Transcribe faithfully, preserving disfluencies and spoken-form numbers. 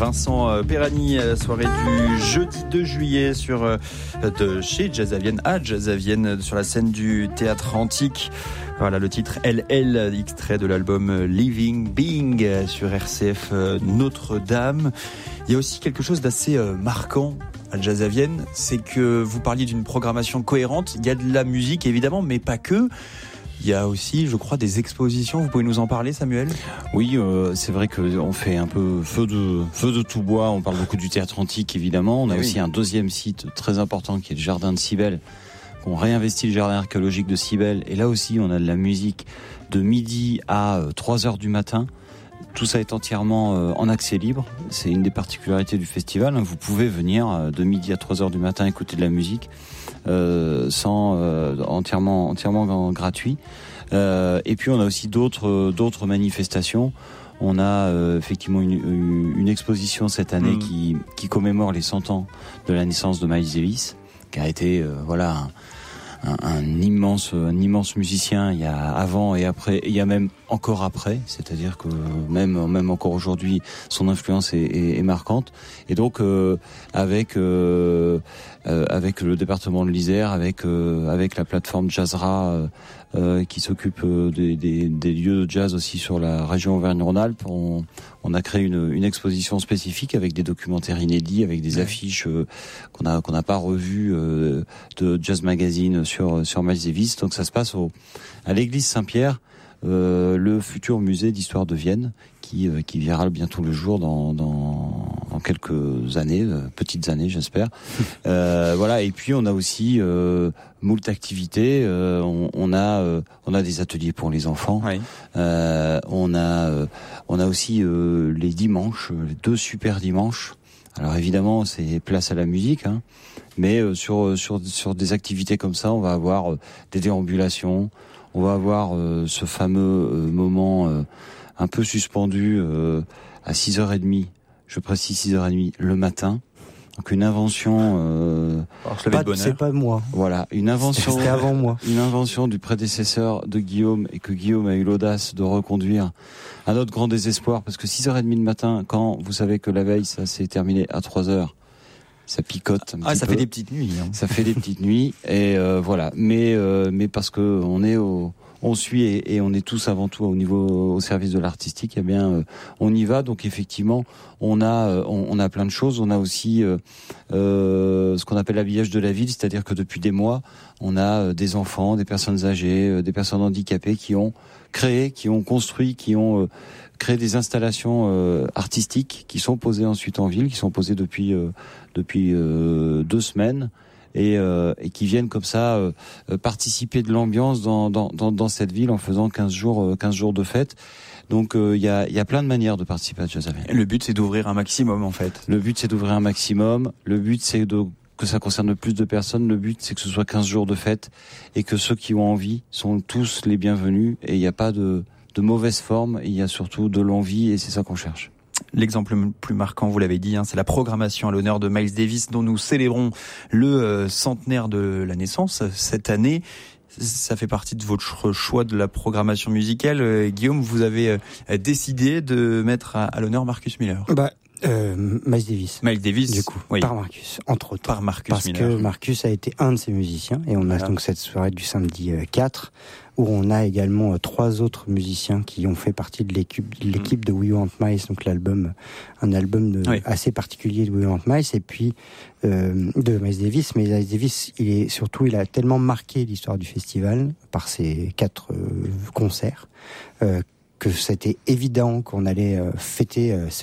Vincent Perani à la soirée du jeudi deux juillet sur, de chez Jazzavienne à Jazzavienne sur la scène du Théâtre Antique. Voilà le titre L L, extrait de l'album Living Being sur R C F Notre-Dame. Il y a aussi quelque chose d'assez marquant à Jazzavienne, c'est que vous parliez d'une programmation cohérente. Il y a de la musique évidemment, mais pas que. Il y a aussi, je crois, des expositions. Vous pouvez nous en parler, Samuel ? Oui, euh, c'est vrai qu'on fait un peu feu de feu de tout bois. On parle beaucoup du Théâtre Antique, évidemment. On a oui. aussi un deuxième site très important qui est le Jardin de Cybèle. On réinvestit le jardin archéologique de Cybèle. Et là aussi, on a de la musique de midi à trois heures du matin. Tout ça est entièrement euh, en accès libre. C'est une des particularités du festival. Vous pouvez venir euh, de midi à trois heures du matin écouter de la musique euh, sans euh, entièrement entièrement gratuit. Euh, et puis on a aussi d'autres d'autres manifestations. On a euh, effectivement une, une exposition cette année mmh. qui qui commémore les cent ans de la naissance de Miles Davis, qui a été euh, voilà un, Un, un immense, un immense musicien. Il y a avant et après, il y a même encore après. C'est-à-dire que même, même encore aujourd'hui, son influence est, est, est marquante. Et donc, euh, avec, euh, euh, avec le département de l'Isère, avec, euh, avec la plateforme Jazzra, euh, euh, qui s'occupe des, des, des lieux de jazz aussi sur la région Auvergne-Rhône-Alpes, on, on a créé une, une exposition spécifique avec des documentaires inédits, avec des affiches euh, qu'on a qu'on n'a pas revues euh, de Jazz Magazine sur sur Miles Davis. Donc ça se passe au à l'église Saint-Pierre, euh, le futur musée d'histoire de Vienne, qui euh, qui verra bientôt le jour dans dans, dans quelques années, euh, petites années j'espère. euh, voilà. Et puis on a aussi euh, moult activités. Euh, on, on a euh, on a des ateliers pour les enfants. Oui. Euh, on a euh, on a aussi euh, les dimanches, les deux super dimanches. Alors évidemment, c'est place à la musique, hein, mais euh, sur sur sur des activités comme ça, on va avoir euh, des déambulations, on va avoir euh, ce fameux euh, moment euh, un peu suspendu euh, à six heures trente. Je précise six heures trente le matin. Donc une invention. Euh, Alors, je pas, c'est pas moi. Voilà, une invention. C'était avant moi. Une invention du prédécesseur de Guillaume, et que Guillaume a eu l'audace de reconduire à notre grand désespoir, parce que six heures trente le matin, quand vous savez que la veille ça s'est terminé à trois heures, ça picote un ah, petit ça peu. fait des petites nuits. Hein. Ça fait des petites nuits, et euh, voilà. Mais euh, mais parce que on est au on suit et, et on est tous avant tout au niveau au service de l'artistique, eh bien euh, on y va. Donc effectivement, on a euh, on, on a plein de choses. On a aussi euh, euh, ce qu'on appelle l'habillage de la ville, c'est-à-dire que depuis des mois, on a euh, des enfants, des personnes âgées, euh, des personnes handicapées qui ont créé, qui ont construit, qui ont euh, créé des installations euh, artistiques qui sont posées ensuite en ville, qui sont posées depuis euh, depuis euh, deux semaines. Et, euh, et qui viennent comme ça euh, participer de l'ambiance dans, dans, dans, dans cette ville en faisant quinze jours, euh, quinze jours de fête. Donc il euh, y, a, y a plein de manières de participer à Jazzavienne. Le but c'est d'ouvrir un maximum en fait. Le but c'est d'ouvrir un maximum. Le but c'est de, que ça concerne plus de personnes. Le but c'est que ce soit quinze jours de fête et que ceux qui ont envie sont tous les bienvenus. Et il n'y a pas de, de mauvaise forme. Il y a surtout de l'envie et c'est ça qu'on cherche. L'exemple le plus marquant, vous l'avez dit, hein, c'est la programmation à l'honneur de Miles Davis, dont nous célébrons le euh, centenaire de la naissance cette année. Ça fait partie de votre choix de la programmation musicale. Euh, Guillaume, vous avez euh, décidé de mettre à, à l'honneur Marcus Miller. Bah, euh, Miles Davis. Miles Davis, du coup, oui. Par Marcus, entre autres. Par Marcus Parce Miller. que Marcus a été un de ses musiciens, et on a voilà. donc cette soirée du samedi quatre, où on a également euh, trois autres musiciens qui ont fait partie de l'équipe, de l'équipe mmh. de We Want Miles, donc l'album, un album de, oui. assez particulier de We Want Miles, et puis euh, de Miles Davis. Mais Miles Davis, il est surtout, il a tellement marqué l'histoire du festival par ses quatre euh, concerts euh, que c'était évident qu'on allait euh, fêter euh,